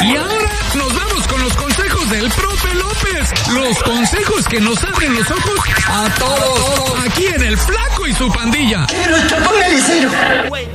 Y ahora nos vamos con los consejos del profe López. Los consejos que nos abren los ojos a todos. Aquí en El Flaco y su pandilla. Pero póngale cero.